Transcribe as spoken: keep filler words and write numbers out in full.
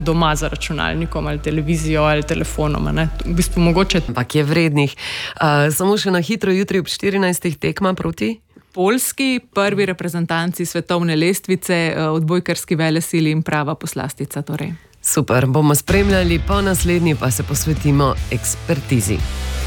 doma za računalnikom ali televizijo ali telefonom. Ne? V bistvu mogoče. Ampak je vrednih. Uh, samo še na hitro jutri ob štirinajstih tekma proti? Poljski, prvi reprezentanci svetovne lestvice, odbojkarski velesili in prava poslastica. Torej. Super, bomo spremljali, po naslednji pa se posvetimo ekspertizi.